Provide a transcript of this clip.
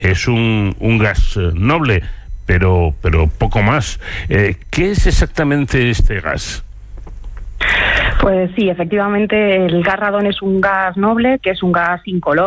es un gas noble, pero poco más. ¿Qué es exactamente este gas? Pues sí, efectivamente, el gas radón es un gas noble, que es un gas incoloro.